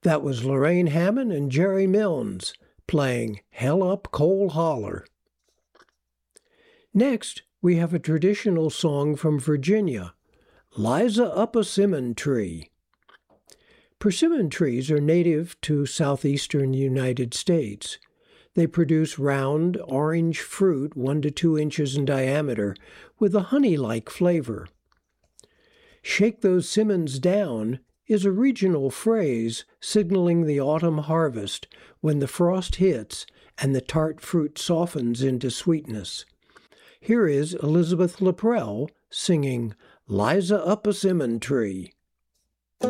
That was Lorraine Hammond and Jerry Milnes playing Hell Up Coal Holler. Next, we have a traditional song from Virginia, Liza Up a Simmon Tree. Persimmon trees are native to southeastern United States. They produce round, orange fruit 1 to 2 inches in diameter with a honey-like flavor. Shake those simmons down is a regional phrase signaling the autumn harvest when the frost hits and the tart fruit softens into sweetness. Here is Elizabeth Laprelle singing Liza Up a Simmon Tree.